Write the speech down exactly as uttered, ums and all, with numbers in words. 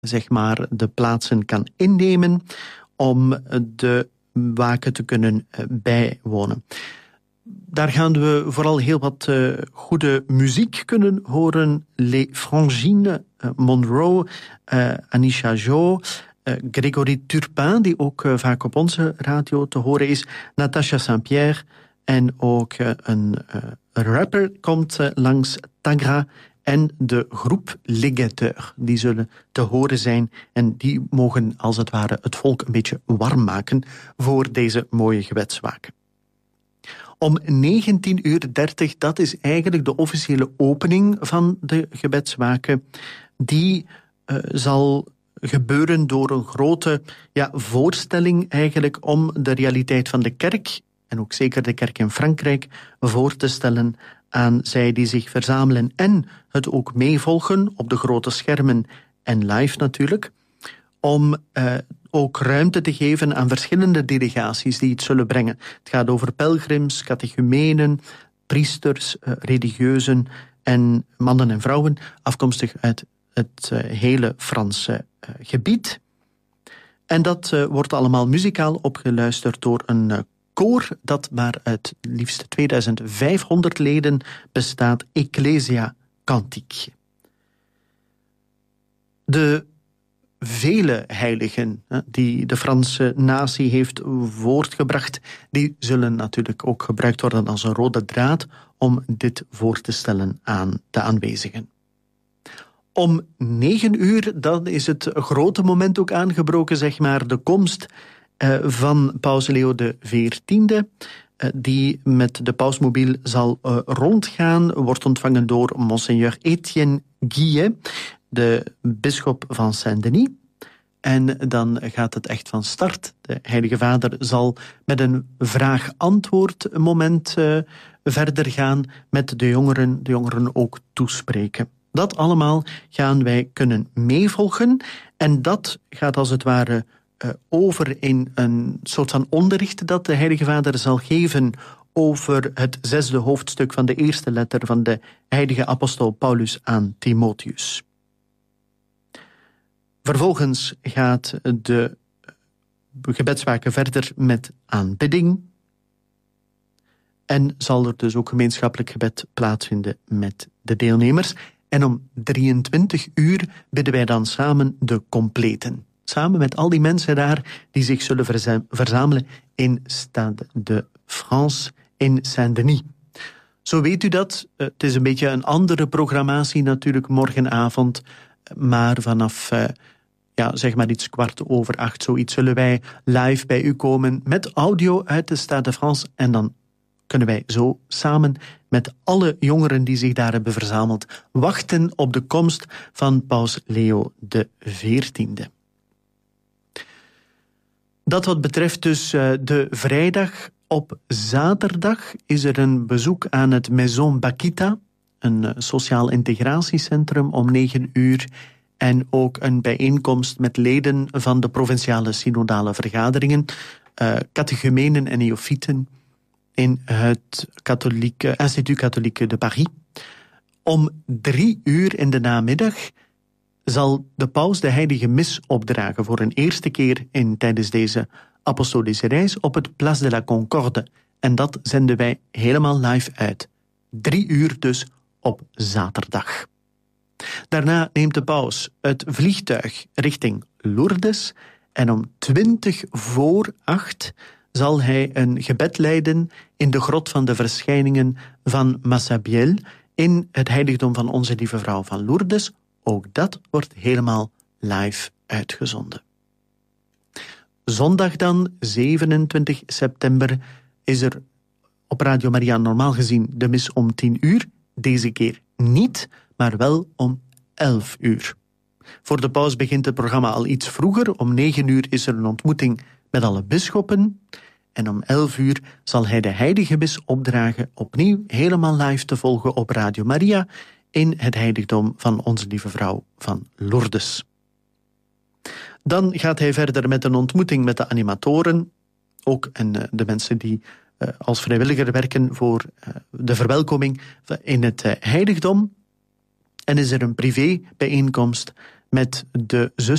zeg maar, de plaatsen kan innemen om de waken te kunnen bijwonen. Daar gaan we vooral heel wat uh, goede muziek kunnen horen. Les Frangines, uh, Monroe, uh, Anisha Jo, uh, Grégory Turpin, die ook uh, vaak op onze radio te horen is, Natacha Saint-Pierre en ook uh, een uh, rapper komt uh, langs, Tagra, en de groep Les Guetteurs. Die zullen te horen zijn en die mogen als het ware het volk een beetje warm maken voor deze mooie gebedswaken. Om negentien uur dertig, dat is eigenlijk de officiële opening van de gebedswaken. Die uh, zal gebeuren door een grote ja, voorstelling eigenlijk om de realiteit van de kerk, en ook zeker de kerk in Frankrijk, voor te stellen aan zij die zich verzamelen en het ook meevolgen op de grote schermen en live natuurlijk, om uh, ook ruimte te geven aan verschillende delegaties die het zullen brengen. Het gaat over pelgrims, catechumenen, priesters, uh, religieuzen en mannen en vrouwen, afkomstig uit het uh, hele Franse uh, gebied. En dat uh, wordt allemaal muzikaal opgeluisterd door een uh, koor dat maar uit liefst tweeduizend vijfhonderd leden bestaat, Ecclesia Cantique. De vele heiligen die de Franse natie heeft voortgebracht, die zullen natuurlijk ook gebruikt worden als een rode draad om dit voor te stellen aan de aanwezigen. Om negen uur, dan is het grote moment ook aangebroken, zeg maar, de komst uh, van paus Leo de veertiende, uh, die met de pausmobiel zal uh, rondgaan, wordt ontvangen door monseigneur Etienne Guillet, de bisschop van Saint-Denis. En dan gaat het echt van start. De Heilige Vader zal met een vraag-antwoord moment uh, verder gaan, met de jongeren, de jongeren ook toespreken. Dat allemaal gaan wij kunnen meevolgen. En dat gaat als het ware uh, over in een soort van onderricht dat de Heilige Vader zal geven over het zesde hoofdstuk van de eerste letter van de heilige apostel Paulus aan Timotheus. Vervolgens gaat de gebedswaken verder met aanbidding. En zal er dus ook gemeenschappelijk gebed plaatsvinden met de deelnemers. En om drieëntwintig uur bidden wij dan samen de completen. Samen met al die mensen daar die zich zullen verza- verzamelen in Stade de France in Saint-Denis. Zo weet u dat. Het is een beetje een andere programmatie natuurlijk morgenavond. Maar vanaf, uh, ja, zeg maar iets kwart over acht, zoiets, zullen wij live bij u komen met audio uit de Stade de France. En dan kunnen wij zo samen met alle jongeren die zich daar hebben verzameld wachten op de komst van paus Leo de veertiende. Dat wat betreft dus uh, de vrijdag. Op zaterdag is er een bezoek aan het Maison Bakita, een uh, sociaal integratiecentrum om negen uur. En ook een bijeenkomst met leden van de provinciale synodale vergaderingen, uh, catechumenen en neofieten in het katholieke, Institut Catholique de Paris. Om drie uur in de namiddag zal de paus de heilige mis opdragen voor een eerste keer in, tijdens deze apostolische reis op het Place de la Concorde. En dat zenden wij helemaal live uit. Drie uur dus op zaterdag. Daarna neemt de paus het vliegtuig richting Lourdes en om twintig voor acht zal hij een gebed leiden in de grot van de verschijningen van Massabielle in het heiligdom van Onze Lieve Vrouw van Lourdes. Ook dat wordt helemaal live uitgezonden. Zondag dan, zevenentwintig september, is er op Radio Maria normaal gezien de mis om tien uur. Deze keer niet, maar wel om elf uur. Voor de paus begint het programma al iets vroeger. Om negen uur is er een ontmoeting met alle bisschoppen. En om elf uur zal hij de heilige mis opdragen, opnieuw helemaal live te volgen op Radio Maria in het heiligdom van Onze Lieve Vrouw van Lourdes. Dan gaat hij verder met een ontmoeting met de animatoren, ook en uh, de mensen die uh, als vrijwilliger werken voor uh, de verwelkoming in het uh, heiligdom. En is er een privé bijeenkomst met de zus